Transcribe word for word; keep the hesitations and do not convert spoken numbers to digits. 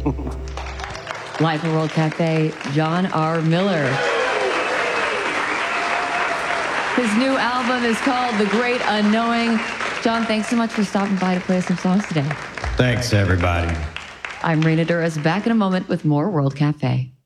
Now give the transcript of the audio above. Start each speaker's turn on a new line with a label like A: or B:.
A: Live from World Cafe, John R. Miller. His new album is called The Great Unknowing. John, thanks so much for stopping by to play us some songs today.
B: Thanks, everybody.
A: I'm Raina Duras, back in a moment with more World Cafe.